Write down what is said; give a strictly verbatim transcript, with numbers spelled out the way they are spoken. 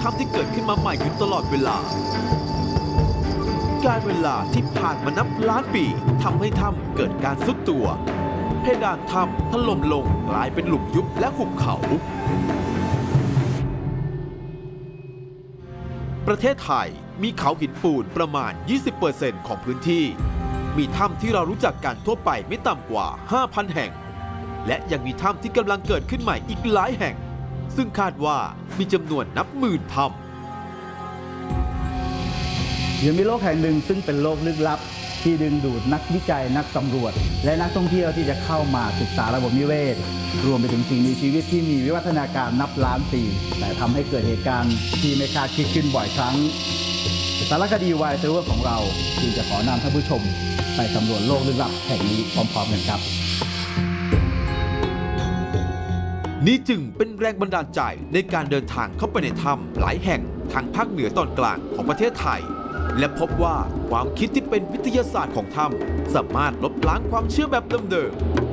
ถ้ำที่เกิดขึ้นมาใหม่อยู่ตลอดเวลาการเวลาที่ผ่านมานับล้านปีทำให้ถ้ำเกิดการทรุดตัวเพดานถ้ำถล่มลงกลายเป็นหลุมยุบและหุบเขาประเทศไทยมีเขาหินปูนประมาณ ยี่สิบเปอร์เซ็นต์ ของพื้นที่มีถ้ำที่เรารู้จักกันทั่วไปไม่ต่ำกว่า ห้าพัน แห่งและยังมีถ้ำที่กำลังเกิดขึ้นใหม่อีกหลายแห่งซึ่งคาดว่ามีจำนวนนับหมื่นถ้ำยังมีโลกแห่งหนึ่งซึ่งเป็นโลกลึกลับที่ดึงดูดนักวิจัยนักสำรวจและนักท่องเที่ยวที่จะเข้ามาศึกษาระบบนิเวศรวมไปถึงสิ่งมีชีวิตที่มีวิวัฒนาการนับล้านปีแต่ทำให้เกิดเหตุการณ์ที่ไม่คาดคิดขึ้นบ่อยครั้งสารคดีวายเซเวอร์ของเราจึงจะขอนำท่านผู้ชมไปสำรวจโลกลึกลับแห่งนี้พร้อมๆกันครับนี่จึงเป็นแรงบันดาลใจในการเดินทางเข้าไปในถ้ำหลายแห่งทางภาคเหนือตอนกลางของประเทศไทยและพบว่าความคิดที่เป็นวิทยาศาสตร์ของถ้ำสามารถลบล้างความเชื่อแบบเดิมๆ